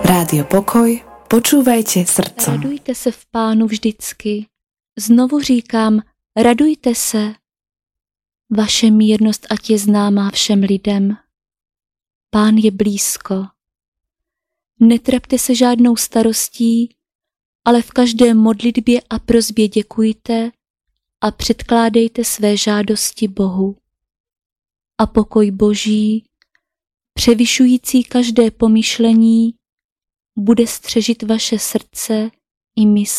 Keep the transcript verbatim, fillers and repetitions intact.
Rádio Pokoj, počúvajte srdcom. Radujte se v Pánu vždycky. Znovu říkám, radujte se. Vaše mírnost ať je známá všem lidem. Pán je blízko. Netrapte se žádnou starostí, ale v každé modlitbě a prosbě děkujte a předkládejte své žádosti Bohu. A pokoj Boží, převyšující každé pomyšlení, bude střežit vaše srdce i mysl.